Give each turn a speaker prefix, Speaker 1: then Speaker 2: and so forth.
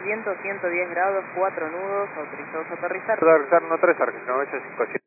Speaker 1: Viento 110 grados, 4 nudos, autorizados a aterrizar.
Speaker 2: Aterrizar 13, Argentina 857.